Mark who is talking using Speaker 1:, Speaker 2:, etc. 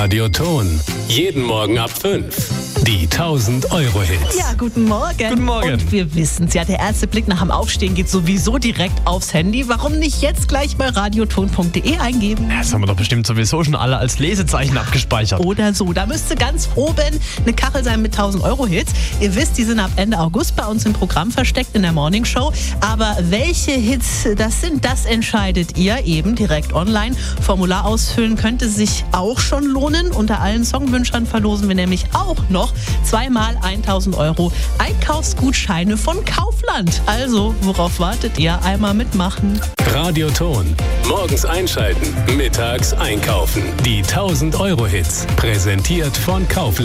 Speaker 1: Radioton. Jeden Morgen ab 5. Die 1000-Euro-Hits.
Speaker 2: Ja, guten Morgen.
Speaker 3: Guten Morgen.
Speaker 2: Und wir wissen's ja, der erste Blick nach dem Aufstehen geht sowieso direkt aufs Handy. Warum nicht jetzt gleich bei radioton.de eingeben?
Speaker 3: Das haben wir doch bestimmt sowieso schon alle als Lesezeichen abgespeichert.
Speaker 2: Oder so. Da müsste ganz oben eine Kachel sein mit 1000-Euro-Hits. Ihr wisst, die sind ab Ende August bei uns im Programm versteckt in der Morning Show. Aber welche Hits das sind, das entscheidet ihr eben direkt online. Formular ausfüllen könnte sich auch schon lohnen. Unter allen Songwünschern verlosen wir nämlich auch noch zweimal 1000 Euro Einkaufsgutscheine von Kaufland. Also, worauf wartet ihr? Einmal mitmachen.
Speaker 1: Radioton. Morgens einschalten, mittags einkaufen. Die 1000-Euro-Hits. Präsentiert von Kaufland.